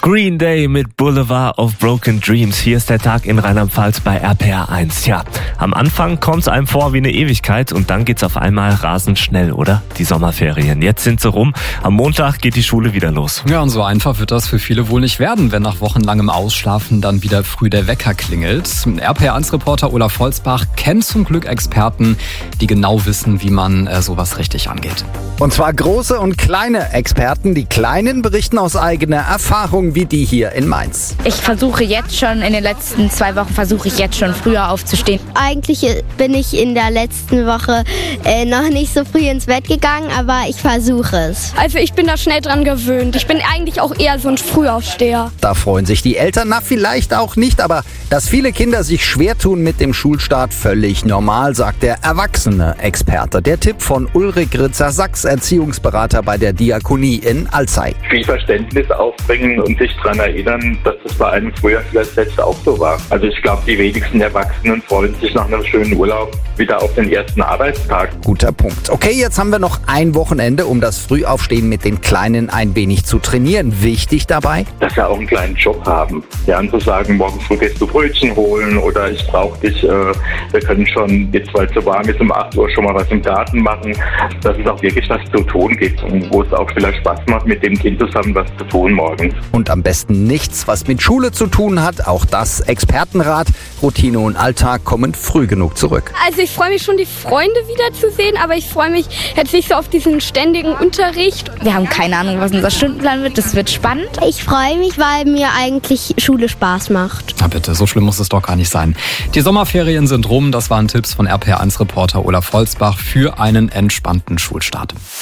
Green Day mit Boulevard of Broken Dreams. Hier ist der Tag in Rheinland-Pfalz bei RPR1. Ja, am Anfang kommt es einem vor wie eine Ewigkeit und dann geht's auf einmal rasend schnell, oder? Die Sommerferien. Jetzt sind sie rum. Am Montag geht die Schule wieder los. Ja, und so einfach wird das für viele wohl nicht werden, wenn nach wochenlangem Ausschlafen dann wieder früh der Wecker klingelt. RPR1-Reporter Olaf Volzbach kennt zum Glück Experten, die genau wissen, wie man sowas richtig angeht. Und zwar große und kleine Experten. Die Kleinen berichten aus eigener Erfahrung, wie die hier in Mainz. Ich versuche jetzt schon, in den letzten 2 Wochen früher aufzustehen. Eigentlich bin ich in der letzten Woche noch nicht so früh ins Bett gegangen, aber ich versuche es. Also ich bin da schnell dran gewöhnt. Ich bin eigentlich auch eher so ein Frühaufsteher. Da freuen sich die Eltern, vielleicht auch nicht, aber dass viele Kinder sich schwer tun mit dem Schulstart, völlig normal, sagt der erwachsene Experte. Der Tipp von Ulrich Ritzer-Sachs, Erziehungsberater bei der Diakonie in Alzey. Viel Verständnis aufbringen und sich daran erinnern, dass es bei einem früher vielleicht selbst auch so war. Also ich glaube, die wenigsten Erwachsenen freuen sich nach einem schönen Urlaub wieder auf den ersten Arbeitstag. Guter Punkt. Okay, jetzt haben wir noch ein Wochenende, um das Frühaufstehen mit den Kleinen ein wenig zu trainieren. Wichtig dabei, dass sie auch einen kleinen Job haben. Ja, und zu sagen, morgen früh gehst du Brötchen holen oder ich brauche dich, wir können schon, jetzt weil es so warm ist, um 8 Uhr schon mal was im Garten machen, dass es auch wirklich was zu tun gibt und wo es auch vielleicht Spaß macht, mit dem Kind zusammen was zu tun morgens. Und am besten nichts, was mit Schule zu tun hat. Auch das Expertenrat. Routine und Alltag kommen früh genug zurück. Also ich freue mich schon, die Freunde wiederzusehen, aber ich freue mich jetzt nicht so auf diesen ständigen Unterricht. Wir haben keine Ahnung, was unser Stundenplan wird. Das wird spannend. Ich freue mich, weil mir eigentlich Schule Spaß macht. Na bitte, so schlimm muss es doch gar nicht sein. Die Sommerferien sind rum. Das waren Tipps von RPR1-Reporter Olaf Volzbach für einen entspannten Schulstart.